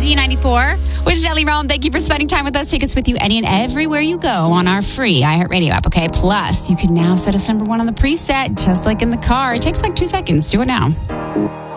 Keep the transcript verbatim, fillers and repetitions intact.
Z ninety-four with Shelly Rome. Thank you for spending time with us. Take us with you any and everywhere you go on our free iHeartRadio app, okay? Plus, you can now set us number one on the preset, just like in the car. It takes like two seconds. Do it now.